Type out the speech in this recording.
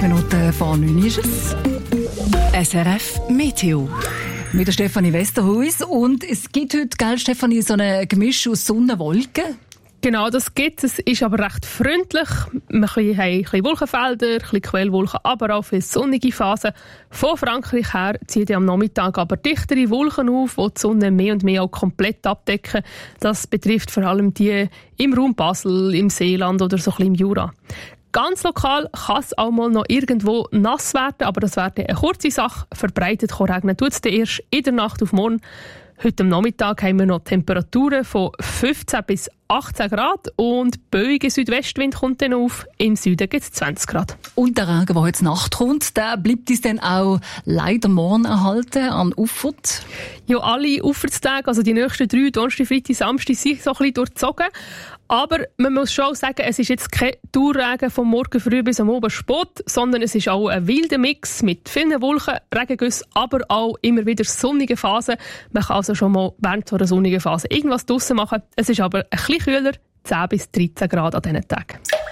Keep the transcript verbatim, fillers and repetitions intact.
Minuten vor neun ist es. S R F Meteo. Mit der Stefanie Westerhuis. Und es gibt heute, gell, Stefanie, so ein Gemisch aus Sonne und Wolken. Genau, das gibt es. Es ist aber recht freundlich. Wir haben ein bisschen Wolkenfelder, ein bisschen Quellwolken, aber auch viele sonnige Phasen. Von Frankreich her ziehen am Nachmittag aber dichtere Wolken auf, die die Sonne mehr und mehr auch komplett abdecken. Das betrifft vor allem die im Raum Basel, im Seeland oder so ein bisschen im Jura. Ganz lokal kann es auch mal noch irgendwo nass werden, aber das wäre eine kurze Sache. Verbreitet regnen tut es dann erst in der Nacht auf morgen. Heute am Nachmittag haben wir noch Temperaturen von fünfzehn bis achtzehn Grad und böiger Südwestwind kommt dann auf. Im Süden gibt es zwanzig Grad. Und der Regen, der heute Nacht kommt, der bleibt uns dann auch leider morgen erhalten an Ufert? Ja, alle Ufertstage, also die nächsten drei, Donnerstag, Freitag, Samstag, sind so ein bisschen durchzogen. Aber man muss schon sagen, es ist jetzt kein Dauerregen vom Morgen früh bis am Abend spät, sondern es ist auch ein wilder Mix mit vielen Wolken, Regengüssen, aber auch immer wieder sonnige Phasen. Man kann also schon mal während so einer sonnigen Phase irgendwas draussen machen. Es ist aber ein bisschen kühler, zehn bis dreizehn Grad an diesen Tagen.